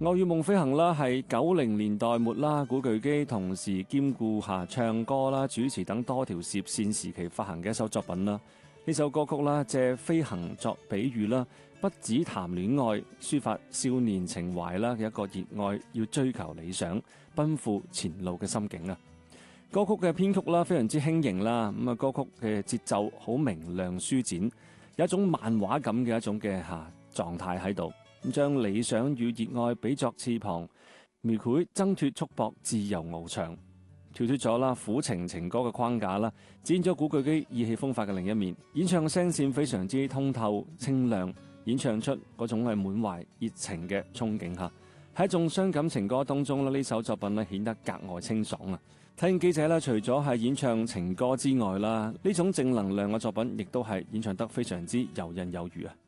愛與夢飛行啦，係90年代末啦，古巨基同時兼顧下唱歌啦、主持等多條事業線時期發行嘅一首作品啦。呢首歌曲啦，借飛行作比喻啦，不只談戀愛，抒發少年情懷啦嘅一個熱愛，要追求理想、奔赴前路嘅心境啊。歌曲嘅編曲啦，非常之輕盈啦，咁啊，歌曲嘅節奏好明亮舒展，有一種漫畫感嘅一種嘅狀態喺度。咁將理想與熱愛比作翅膀，描繪掙脫束縛、自由翱翔，跳脫咗啦苦情情歌嘅框架啦，展現咗古巨基意氣風發嘅另一面。演唱聲線非常之通透清亮，演唱出嗰種係滿懷熱情嘅憧憬吓。喺一眾傷感情歌當中呢首作品咧顯得格外清爽啊！體驗記者咧，除咗係演唱情歌之外啦，呢種正能量嘅作品亦都係演唱得非常之游刃有餘啊！